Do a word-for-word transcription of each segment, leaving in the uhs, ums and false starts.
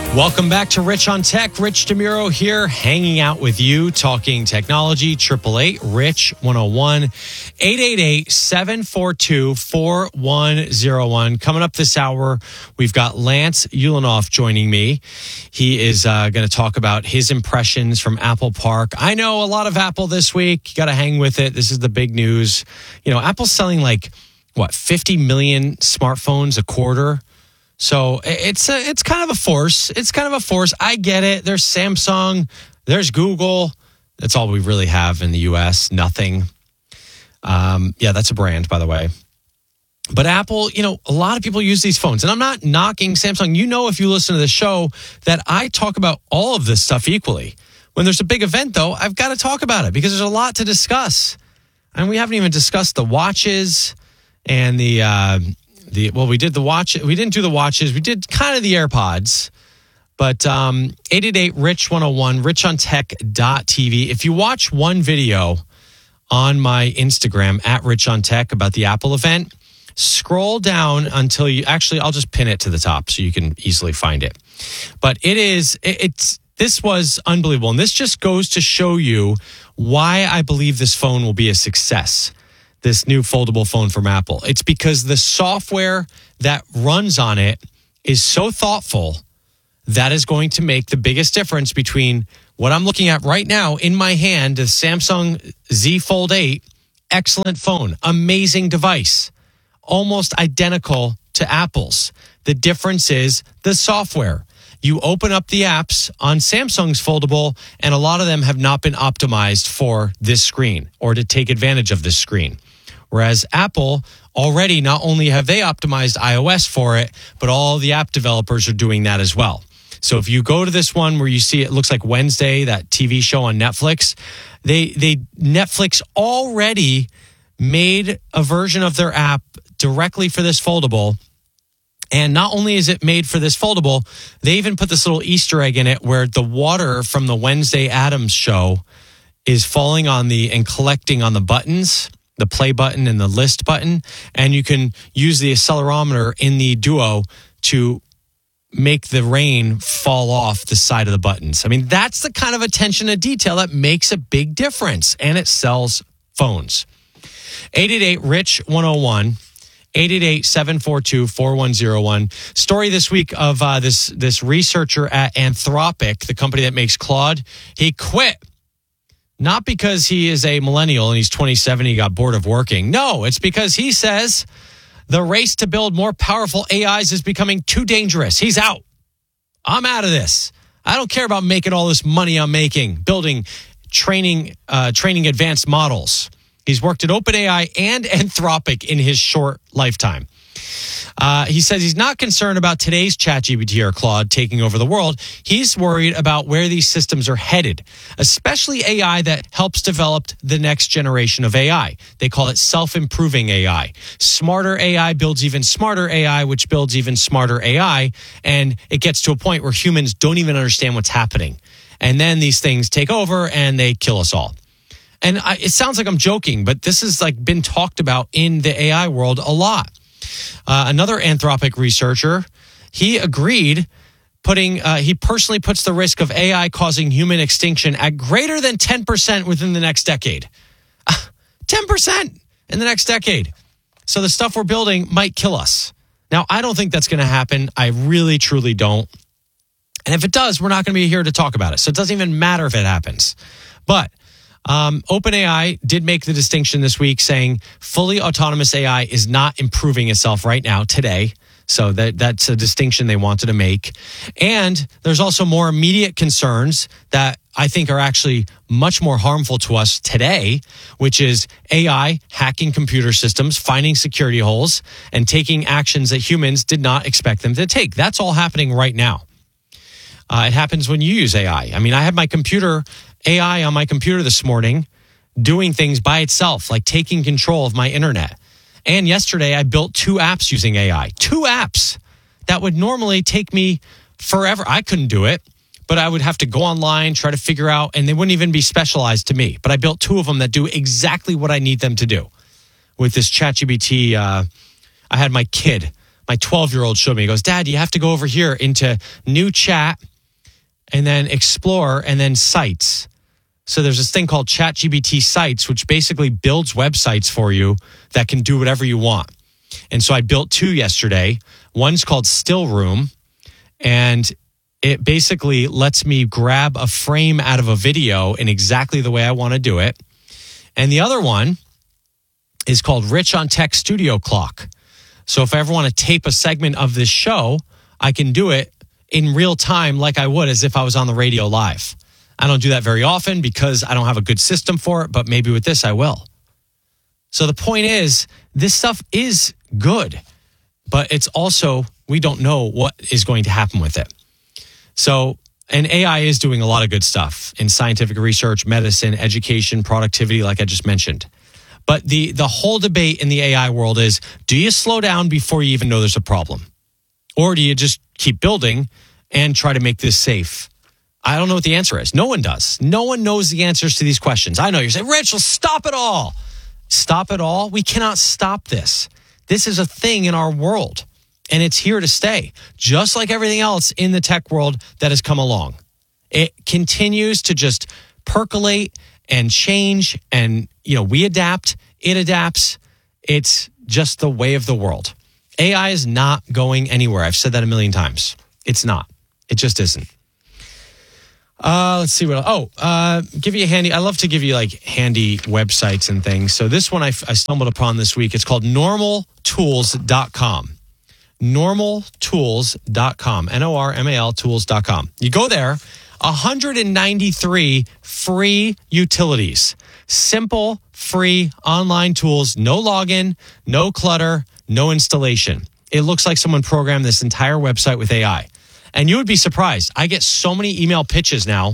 Welcome back to Rich on Tech. Rich DeMuro here, hanging out with you, talking technology. Triple eight Rich one oh one, eight eight eight, seven four two, four one zero one. Coming up this hour, we've got Lance Ulanoff joining me. He is uh, going to talk about his impressions from Apple Park. I know a lot of Apple this week. You got to hang with it. This is the big news. You know, Apple's selling like what fifty million smartphones a quarter. So it's a, it's kind of a force. It's kind of a force. I get it. There's Samsung. There's Google. That's all we really have in the U S. Nothing. Um, yeah, that's a brand, by the way. But Apple, you know, a lot of people use these phones. And I'm not knocking Samsung. You know, if you listen to the show, that I talk about all of this stuff equally. When there's a big event, though, I've got to talk about it because there's a lot to discuss. And we haven't even discussed the watches and the... Uh, The, well, we did the watch. We didn't do the watches. We did kind of the AirPods. But um, eight eight eight Rich one oh one, rich on tech dot t v. If you watch one video on my Instagram, at Rich on Tech, about the Apple event, scroll down until you... Actually, I'll just pin it to the top so you can easily find it. But it is... It, it's this was unbelievable. And this just goes to show you why I believe this phone will be a success. This new foldable phone from Apple. It's because the software that runs on it is so thoughtful that is going to make the biggest difference between what I'm looking at right now in my hand, the Samsung Z Fold eight, excellent phone, amazing device, almost identical to Apple's. The difference is the software. You open up the apps on Samsung's foldable, and a lot of them have not been optimized for this screen or to take advantage of this screen. Whereas Apple already, not only have they optimized iOS for it, but all the app developers are doing that as well. So if you go to this one where you see it looks like Wednesday, that T V show on Netflix, they they Netflix already made a version of their app directly for this foldable. And not only is it made for this foldable, they even put this little Easter egg in it where the water from the Wednesday Addams show is falling on the and collecting on the buttons, the play button and the list button. And you can use the accelerometer in the Duo to make the rain fall off the side of the buttons. I mean, that's the kind of attention to detail that makes a big difference. And it sells phones. eight eight eight Rich one oh one. eight eight eight, seven four two, four one zero one. Story this week of uh, this, this researcher at Anthropic, the company that makes Claude. He quit. Not because he is a millennial and he's twenty-seven, he got bored of working. No, it's because he says the race to build more powerful A Is is becoming too dangerous. He's out. I'm out of this. I don't care about making all this money I'm making, building, training, uh, training advanced models. He's worked at OpenAI and Anthropic in his short lifetime. Uh, he says he's not concerned about today's ChatGPT or Claude taking over the world. He's worried about where these systems are headed, especially A I that helps develop the next generation of A I. They call it self-improving A I. Smarter A I builds even smarter A I, which builds even smarter A I. And it gets to a point where humans don't even understand what's happening. And then these things take over and they kill us all. And I, it sounds like I'm joking, but this has like been talked about in the A I world a lot. Uh, another Anthropic researcher, he agreed, putting uh, he personally puts the risk of A I causing human extinction at greater than ten percent within the next decade. ten percent in the next decade. So the stuff we're building might kill us. Now, I don't think that's going to happen. I really, truly don't. And if it does, we're not going to be here to talk about it. So it doesn't even matter if it happens. But Um, OpenAI did make the distinction this week saying fully autonomous A I is not improving itself right now, today. So that that's a distinction they wanted to make. And there's also more immediate concerns that I think are actually much more harmful to us today, which is A I hacking computer systems, finding security holes, and taking actions that humans did not expect them to take. That's all happening right now. Uh, it happens when you use A I. I mean, I had my computer, A I on my computer this morning, doing things by itself, like taking control of my internet. And yesterday, I built two apps using A I. Two apps that would normally take me forever. I couldn't do it, but I would have to go online, try to figure out, and they wouldn't even be specialized to me. But I built two of them that do exactly what I need them to do. With this ChatGPT, uh, I had my kid, my twelve-year-old showed me. He goes, Dad, you have to go over here into new chat and then explore and then sites. So there's this thing called ChatGPT Sites, which basically builds websites for you that can do whatever you want. And so I built two yesterday. One's called Still Room, and it basically lets me grab a frame out of a video in exactly the way I want to do it. And the other one is called Rich on Tech Studio Clock. So if I ever want to tape a segment of this show, I can do it in real time like I would as if I was on the radio live. I don't do that very often because I don't have a good system for it, but maybe with this I will. So the point is, this stuff is good, but it's also, we don't know what is going to happen with it. So, and A I is doing a lot of good stuff in scientific research, medicine, education, productivity, like I just mentioned. But the the whole debate in the A I world is, do you slow down before you even know there's a problem? Or do you just keep building and try to make this safe? I don't know what the answer is. No one does. No one knows the answers to these questions. I know you're saying, Rich, well, stop it all. Stop it all? We cannot stop this. This is a thing in our world, and it's here to stay, just like everything else in the tech world that has come along. It continues to just percolate and change, and you know, we adapt, it adapts. It's just the way of the world. A I is not going anywhere. I've said that a million times. It's not. It just isn't. Uh, let's see what. Oh, uh, give you a handy. I love to give you like handy websites and things. So this one I, I stumbled upon this week. It's called normal tools dot com. normal tools dot com. N O R M A L tools dot com. You go there. one hundred ninety-three free utilities. Simple, free online tools. No login, no clutter, no installation. It looks like someone programmed this entire website with A I. And you would be surprised. I get so many email pitches now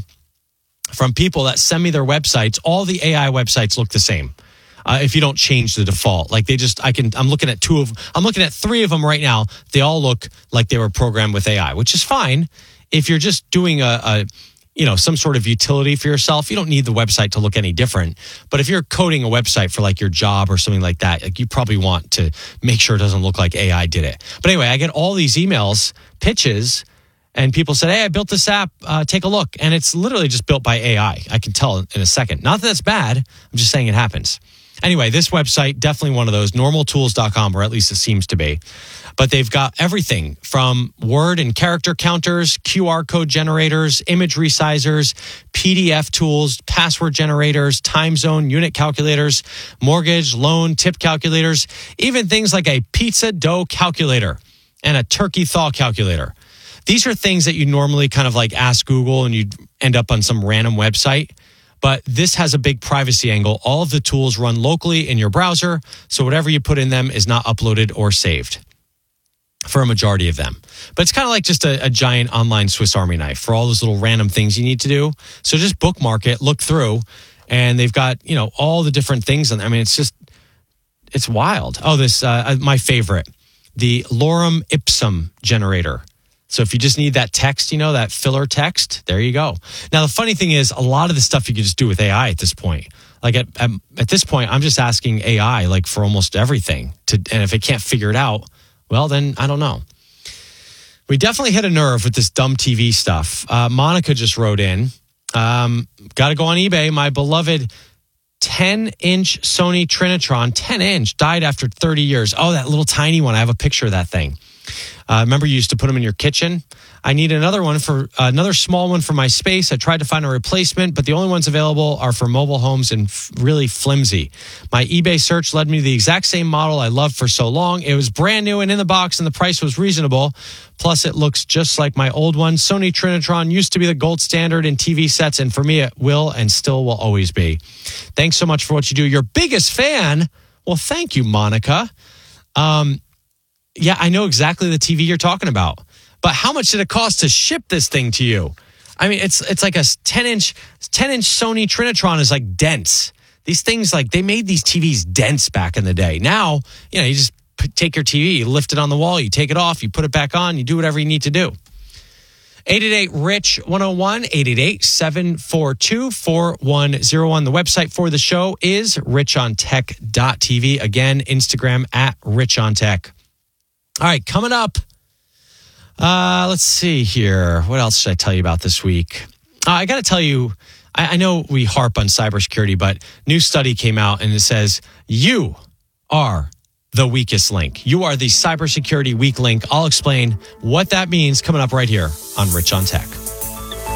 from people that send me their websites. All the A I websites look the same. Uh, if you don't change the default, like they just, I can, I'm looking at two of, I'm looking at three of them right now. They all look like they were programmed with A I, which is fine. If you're just doing a, a, you know, some sort of utility for yourself, you don't need the website to look any different. But if you're coding a website for like your job or something like that, like you probably want to make sure it doesn't look like A I did it. But anyway, I get all these emails, pitches, and people said, hey, I built this app, uh, take a look. And it's literally just built by A I. I can tell in a second. Not that that's bad. I'm just saying it happens. Anyway, this website, definitely one of those, normal tools dot com, or at least it seems to be. But they've got everything from word and character counters, Q R code generators, image resizers, P D F tools, password generators, time zone, unit calculators, mortgage, loan, tip calculators, even things like a pizza dough calculator and a turkey thaw calculator. These are things that you normally kind of like ask Google and you'd end up on some random website. But this has a big privacy angle. All of the tools run locally in your browser, so whatever you put in them is not uploaded or saved for a majority of them. But it's kind of like just a, a giant online Swiss Army knife for all those little random things you need to do. So just bookmark it, look through, and they've got, you know, all the different things. I mean, it's just, it's wild. Oh, this, uh, my favorite, the Lorem Ipsum generator. So if you just need that text, you know, that filler text, there you go. Now, the funny thing is, a lot of the stuff you can just do with A I at this point. Like at, at, at this point, I'm just asking A I like for almost everything. To, and if it can't figure it out, well, then I don't know. We definitely hit a nerve with this dumb T V stuff. Uh, Monica just wrote in, um, got to go on eBay. My beloved ten-inch Sony Trinitron, ten-inch, died after thirty years. Oh, that little tiny one. I have a picture of that thing. Uh, remember you used to put them in your kitchen? I need another one for uh, another small one for my space. I tried to find a replacement, but the only ones available are for mobile homes and f- really flimsy. My eBay search led me to the exact same model I loved for so long. It was brand new and in the box, and the price was reasonable. Plus, it looks just like my old one. Sony Trinitron used to be the gold standard in T V sets, and for me, it will and still will always be. Thanks so much for what you do. Your biggest fan? Well, thank you, Monica. Um, yeah, I know exactly the T V you're talking about. But how much did it cost to ship this thing to you? I mean, it's it's like a ten-inch ten-inch Sony Trinitron is like dense. These things, like, they made these T Vs dense back in the day. Now, you know, you just p- take your T V, you lift it on the wall, you take it off, you put it back on, you do whatever you need to do. eight eight eight, rich one oh one, eight eight eight, seven four two, four one oh one. The website for the show is rich on tech dot t v. Again, Instagram at richontech. All right, coming up. Uh, let's see here. What else should I tell you about this week? Uh, I got to tell you, I, I know we harp on cybersecurity, but new study came out and it says you are the weakest link. You are the cybersecurity weak link. I'll explain what that means coming up right here on Rich on Tech.